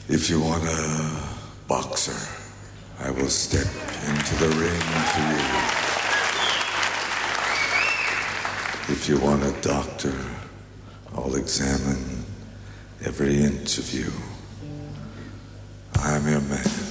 If you want a boxer, I will step into the ring for you. If you want a doctor, I'll examine every inch of you. I'm your man.